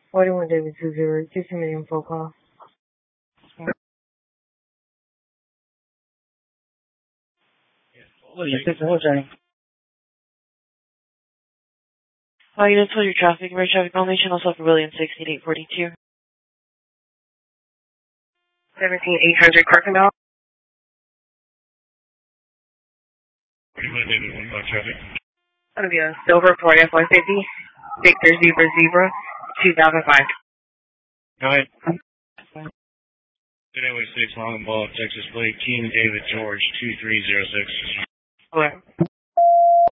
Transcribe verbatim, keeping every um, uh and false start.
forty-one David two zero, two million phone call. William, this is Jose. Uh, you just told your traffic, Red Traffic Information, also for William sixteen eight forty-two. seventeen eight hundred Kirkendall. Traffic. Gonna be a silver Ford F one fifty, Victor Zebra Zebra, two thousand five. Go ahead. Highway six, Long and Ball, Texas Plate, King David George, two three zero six. Hello.